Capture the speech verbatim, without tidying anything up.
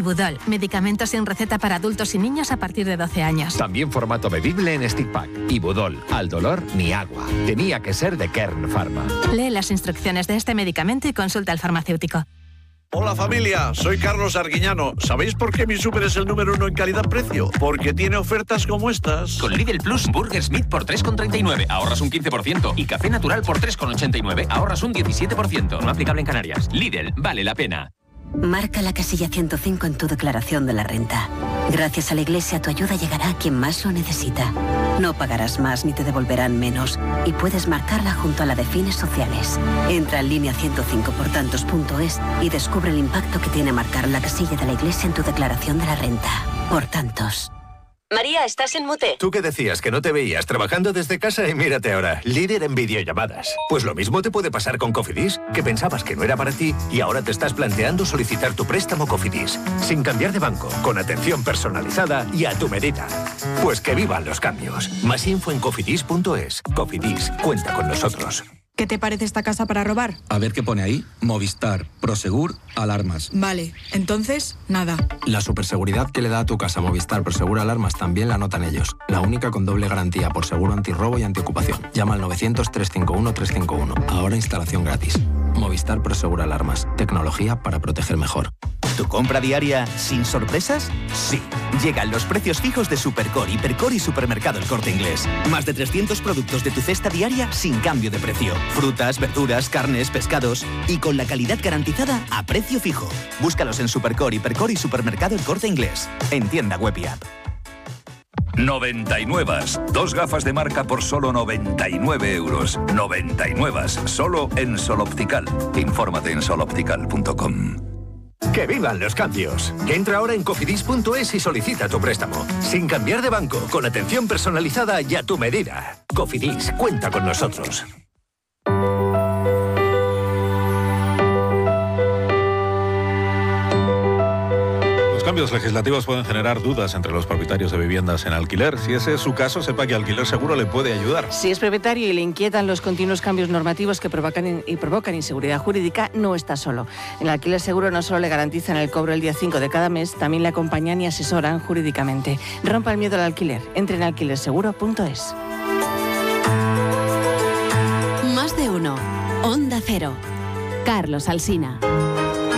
Ibudol, medicamentos sin receta para adultos y niños a partir de doce años. También formato bebible en stick pack. Ibudol, al dolor ni agua. Tenía que ser de Kern Pharma. Lee las instrucciones de este medicamento y consulta al farmacéutico. Hola familia, soy Carlos Arguiñano. ¿Sabéis por qué mi súper es el número uno en calidad-precio? Porque tiene ofertas como estas. Con Lidl Plus, Burger Smith por tres con treinta y nueve, ahorras un quince por ciento. Y Café Natural por tres con ochenta y nueve, ahorras un diecisiete por ciento. No aplicable en Canarias. Lidl, vale la pena. Marca la casilla ciento cinco en tu declaración de la renta. Gracias a la Iglesia, tu ayuda llegará a quien más lo necesita. No pagarás más ni te devolverán menos. Y puedes marcarla junto a la de fines sociales. Entra en línea ciento cinco por tantos punto es y descubre el impacto que tiene marcar la casilla de la Iglesia en tu declaración de la renta. Por tantos. María, estás en mute. Tú que decías que no te veías trabajando desde casa y mírate ahora, líder en videollamadas. Pues lo mismo te puede pasar con Cofidis, que pensabas que no era para ti y ahora te estás planteando solicitar tu préstamo Cofidis, sin cambiar de banco, con atención personalizada y a tu medida. Pues que vivan los cambios. Más info en cofidis punto es. Cofidis, cuenta con nosotros. ¿Qué te parece esta casa para robar? A ver qué pone ahí. Movistar, Prosegur, alarmas. Vale, entonces, nada. La superseguridad que le da a tu casa Movistar Prosegur Alarmas también la notan ellos. La única con doble garantía por seguro antirrobo y antiocupación. Llama al novecientos, trescientos cincuenta y uno, trescientos cincuenta y uno. Ahora instalación gratis. Movistar Prosegur Alarmas. Tecnología para proteger mejor. ¿Tu compra diaria sin sorpresas? Sí. Llegan los precios fijos de Supercore, Hipercore y Supermercado El Corte Inglés. Más de trescientos productos de tu cesta diaria sin cambio de precio. Frutas, verduras, carnes, pescados y con la calidad garantizada a precio fijo. Búscalos en Supercore, Hipercore y Supermercado El Corte Inglés. En tienda web y app. noventa y nueve. Dos gafas de marca por solo noventa y nueve euros. noventa y nueve. Solo en Sol Optical. Infórmate en sol optical punto com. ¡Que vivan los cambios! Entra ahora en cofidis punto es y solicita tu préstamo. Sin cambiar de banco, con atención personalizada y a tu medida. Cofidis, cuenta con nosotros. Cambios legislativos pueden generar dudas entre los propietarios de viviendas en alquiler. Si ese es su caso, sepa que Alquiler Seguro le puede ayudar. Si es propietario y le inquietan los continuos cambios normativos que provocan y provocan inseguridad jurídica, no está solo. En Alquiler Seguro no solo le garantizan el cobro el día cinco de cada mes, también le acompañan y asesoran jurídicamente. Rompa el miedo al alquiler. Entre en alquiler seguro punto es. Más de uno. Onda Cero. Carlos Alsina.